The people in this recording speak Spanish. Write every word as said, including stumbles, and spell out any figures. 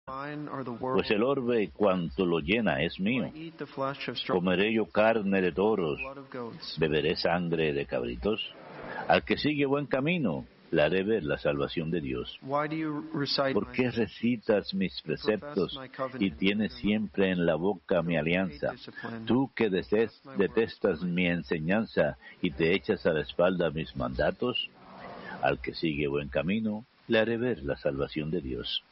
pues el orbe cuanto lo llena es mío. Comeré yo carne de toros, beberé sangre de cabritos. Al que sigue buen camino, le haré ver la salvación de Dios. ¿Por qué recitas mis preceptos y tienes siempre en la boca mi alianza? Tú que detestas mi enseñanza y te echas a la espalda mis mandatos, al que sigue buen camino, le haré ver la salvación de Dios.